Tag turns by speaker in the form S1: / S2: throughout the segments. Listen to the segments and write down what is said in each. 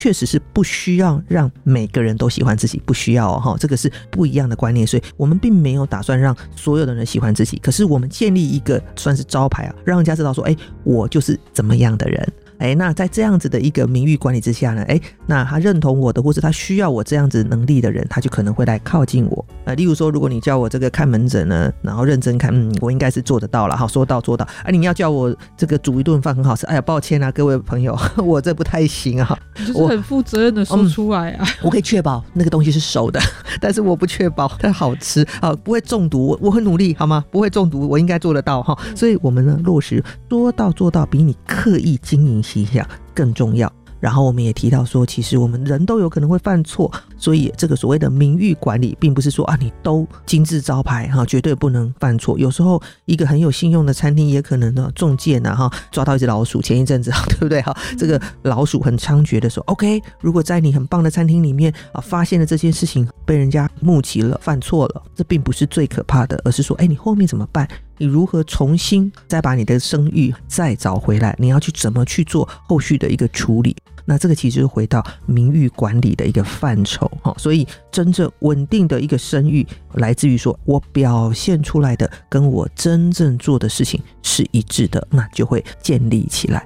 S1: 确实是不需要让每个人都喜欢自己，不需要这个是不一样的观念，所以我们并没有打算让所有的人喜欢自己，可是我们建立一个算是招牌让人家知道说我就是怎么样的人。那在这样子的一个名誉管理之下呢，那他认同我的或者他需要我这样子能力的人，他就可能会来靠近我。例如说如果你叫我这个看门诊呢，然后认真看，我应该是做得到啦，好，说到做到。你要叫我这个煮一顿饭很好吃，抱歉啊各位朋友，我这不太行啊。
S2: 就是很负责任的说出来啊。
S1: 我可以确保那个东西是熟的，但是我不确保它好吃，不会中毒，我很努力好吗？不会中毒，我应该做得到哈。所以我们呢落实说到做到，比你刻意经营形象更重要。然后我们也提到说，其实我们人都有可能会犯错，所以这个所谓的名誉管理并不是说你都金字招牌绝对不能犯错。有时候一个很有信用的餐厅也可能中箭抓到一只老鼠，前一阵子对不对？这个老鼠很猖獗的时候 OK， 如果在你很棒的餐厅里面发现了这件事情，被人家目击了，犯错了，这并不是最可怕的，而是说你后面怎么办？你如何重新再把你的声誉再找回来？你要去怎么去做后续的一个处理？那这个其实回到名誉管理的一个范畴，所以真正稳定的一个声誉来自于说我表现出来的跟我真正做的事情是一致的，那就会建立起来。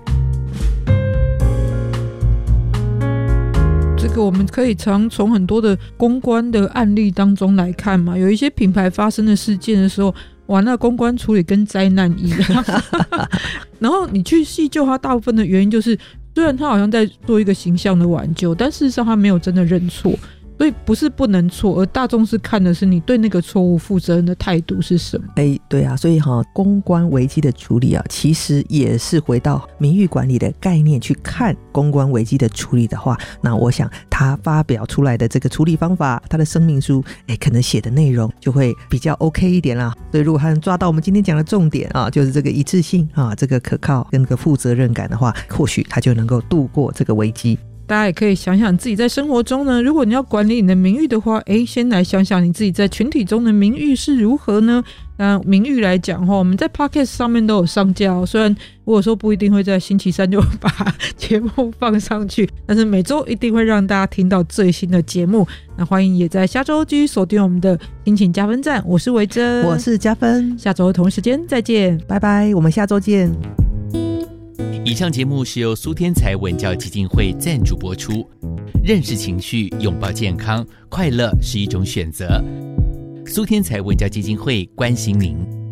S2: 这个我们可以常从很多的公关的案例当中来看嘛，有一些品牌发生的事件的时候，哇，那公关处理跟灾难一样然后你去细究它大部分的原因，就是虽然他好像在做一个形象的挽救，但事实上他没有真的认错，所以不是不能错，而大众是看的是你对那个错误负责任的态度是什么。
S1: 对啊，所以公关危机的处理其实也是回到名誉管理的概念去看公关危机的处理的话，那我想他发表出来的这个处理方法，他的声明书可能写的内容就会比较 OK 一点啦。所以如果他能抓到我们今天讲的重点就是这个一致性这个可靠跟这个负责任感的话，或许他就能够度过这个危机。
S2: 大家也可以想想自己在生活中呢，如果你要管理你的名誉的话，先来想想你自己在群体中的名誉是如何呢？那名誉来讲我们在 Podcast 上面都有上架虽然我有时候不一定会在星期三就把节目放上去，但是每周一定会让大家听到最新的节目。那欢迎也在下周继续锁定我们的心情加分站，我是维珍，
S1: 我是加分，
S2: 下周同时间再见，
S1: 拜拜，我们下周见。
S3: 以上节目是由苏天才文教基金会赞助播出。认识情绪，拥抱健康，快乐是一种选择。苏天才文教基金会关心您。